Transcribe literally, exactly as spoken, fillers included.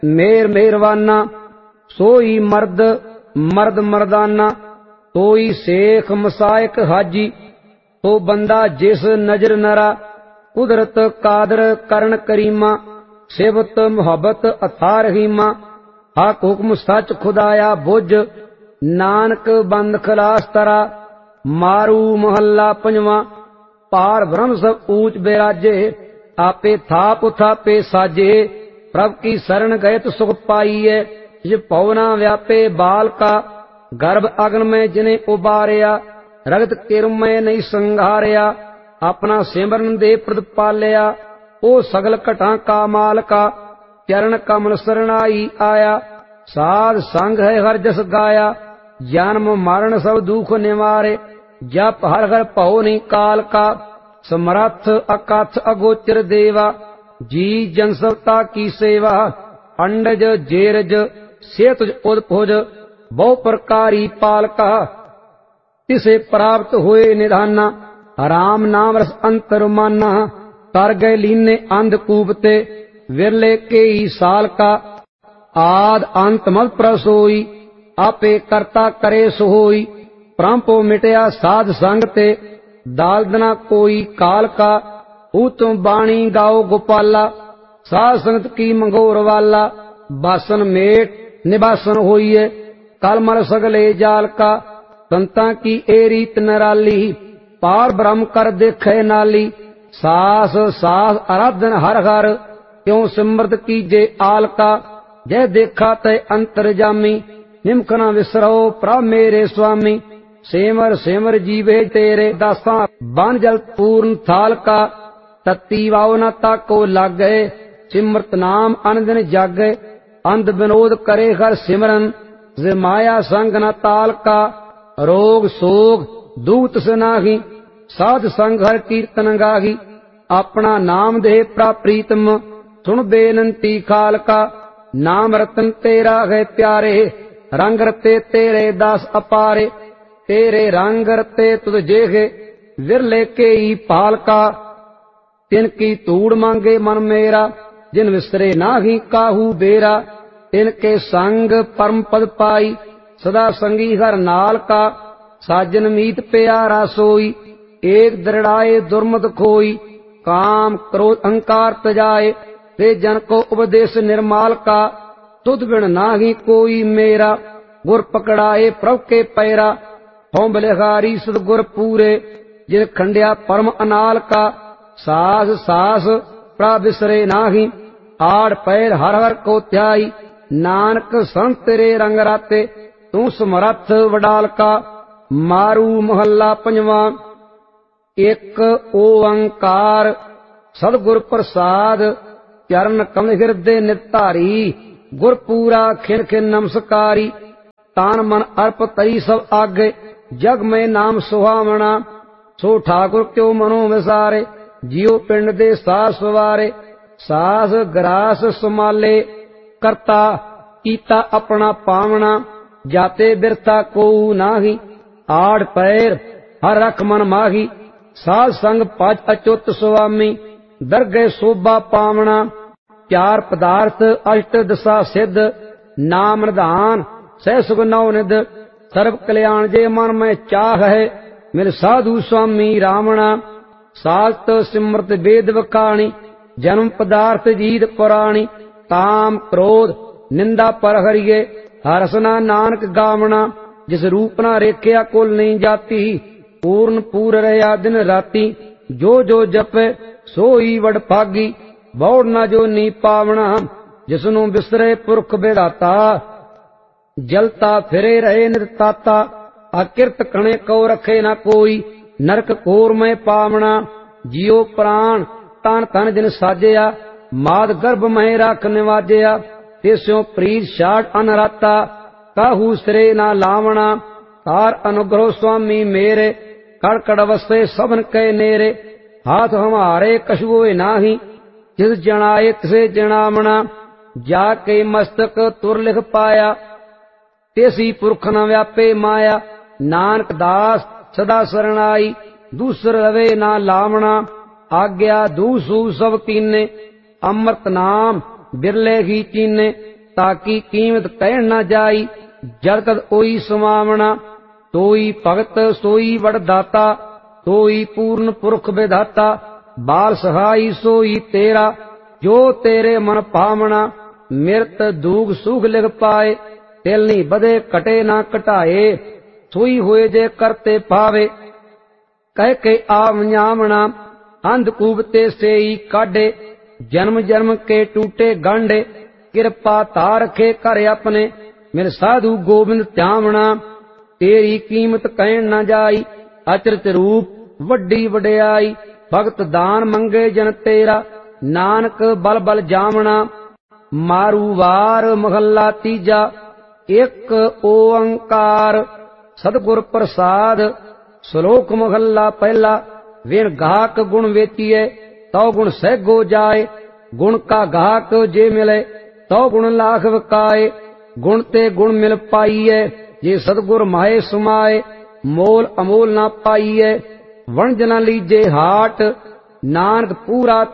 मेर मेहरवाना सोई मर्द मर्द मर्दाना, तोई शेख मसायक हाजी, तो बंदा जिस नजर नरा, कुदरत कादर करण करीमा, सिबत मुहब्बत अथा रहीमा, हक हुक्म सच खुदाया बुझ, नानक बंद खलास तरा। मारू महला पंजवा, पार ब्रह्म सब ऊंच बिराजे, आपे थाप थापे साजे, प्रभ की शरण गए तो सुख पाईए। जिस पवना व्यापे बाल का, गर्भ अग्न में जिन्हें उबारिया, रगत किरम में नहीं संघारिया, अपना सिमरन दे प्रद पालिया, ओ सगल घटा का माल का, चरण कमल शरणाई आया। साध संग है हर जस गाया, जन्म मरण सब दुख निवारे, जप हर हर भव नहीं काल का, समर्थ अकथ अगोचर देवा, जी जनसवता की सेवा। अंडज जेरज सेतुज उदपुज, बहु प्रकारी पालका, तिसे प्राप्त हुए निधाना, राम नाम रस अंतर माना। तर गए लीने अंधकूपते, विरले के ही साल का, आद अंत मत प्रसोई, आपे करता करे सोई। प्रंपो मिटया साध संग ते, दालदना कोई काल का, ऊतम बाणी गाओ गोपाला, साध संगत की मंगोर वाला। बासन मेट निबासन होइए, कलमल सगले जाल का, संता की ए रीत नराली, पार ब्रह्म कर देखे नाली। सास सास आराधन हर हर, क्यों सिमरत कीजे आल का, जय देखा तय अंतर जामी, निमख न विसरो प्रभ मेरे स्वामी। सेमर सेमर जीवे तेरे दासा, बन जल पूर्ण थाल का, तत्ती वाव न ताको लग गए, सिमरत नाम अनदिन जग गए। अंध विनोद करे हर सिमरन, जे माया संग न ताल का, रोग सोग दूत से नाही, साध संग हर कीर्तन गाही। अपना नाम दे प्रीतम, सुन बेनंती खाल का, नाम रतन तेरा है प्यारे, रंग रते तेरे दास अपारे। तेरे रंग रते तुझ जेहे, विरले के ही पाल का, तिनकी तूड़ मांगे मन मेरा, जिन विसरे नाही काहू बेरा। तिनके संग परम पद पाई, सदा संगी हर नाल का, साजन मीत प्यारा सोई, एक दृढ़ाए दुर्मत खोई। काम क्रोध अहंकार तजाए, ते जन को उपदेश निर्माल का, तुध बिन नाही कोई मेरा। गुर पकड़ाए प्रभ के पैरा, हों बलिहारी सदगुर पूरे, जिन खंडिया परम अनाल का। सास सास प्रभ बिसरे नाही, आड़ पैर हर हर को त्याई। नानक संत तेरे रंग राते, तू समरथ वडाल का। मारू महला पंजवा, एक ओंकार सदगुर प्रसाद, चरण कमल हृदय निधारी। गुर पूरा खिन खिन नमस्कारी, तान मन अर्प तई सब आगे। जग में नाम सुहावना, सो ठाकुर क्यों मनो विसारे। जियो पिंड दे सास सवारे, सास ग्रास सुमाले। करता कीता अपना पावना, जाते बिरता को नाही। आड़ पैर हर रख मन माही, साध संग पाज अचुत स्वामी। दरगह शोभा पावना, चार पदार्थ अष्ट दशा सिद्ध। नाम निधान सह सुख नौ निध, सर्व कल्याण जे मन में चाह है। मिल साधु स्वामी रावणा, सात सिमरत वेद वखाणी। जन्म पदार्थ जीत पुराणी, काम क्रोध निंदा पर हरिये। हरसना नानक गावना, जिस रूप ना रेखिया कुल नहीं जाती। पूर्ण पूर रहा दिन राती, जो जो जपे सो ही वड भागी। बौड़ ना जो नी पावना, जिसनु बिसरे पुरख बेड़ाता। जलता फिरे रहे निर्ताता, अकिरत कणे को रखे न कोई। नरक कोर में पावना, जियो प्राण तन तन जिन साजिया। माद गर्भ में रख निवाजिया, तिस्यों प्रीत छाड़ अनराता। काहू सिरे ना लावना, तार अनुग्रह स्वामी मेरे। कड़कड़ वसे सबन के नेरे, हाथ हमारे कछुए नाही। जिस जनाए तिसे जनावना, जाके मस्तक तुर लिख पाया। तेसी पुरख न व्यापे माया, नानक दास सदा शरणाई। दूसर रवे ना लावना, आज्ञा दूसू सब कीने। अमृत नाम बिरले ही चीने ताकि कीमत कहण न जाई। जद तद ओई सुमावना तोई भगत सोई वरदाता तोई पूर्ण पुरख विधाता। बाल सहाई सोई तेरा जो तेरे मन पावना। मिरत दूग सुख लिख पाए तिल नहीं बधे कटे ना घटाए। सोई होए जे करते पावे कह के आवन्यावना। अंधकूप ते सेई काढे जन्म जन्म के टूटे गांडे। किरपा तार रखे घर अपने मेरे साधु गोबिंद त्यावना। तेरी कीमत कहण न जाई अचरज रूप वड्डी वड्याई। भगत दान मंगे जन तेरा नानक बल बल जावना। मारू वार महला तीजा एक ओंकार सतगुर प्रसाद। श्लोक महला पहला विण गाहक गुण वेचिए तो गुण सहगो जाए। गुण का गाहक जे मिले तो गुण लाख वकाए। गुण ते गुण मिल पाईए जे सतगुर माहे सुमाए। मोल अमोल ना पाईए वणज न लीजे हाट नानक पूरा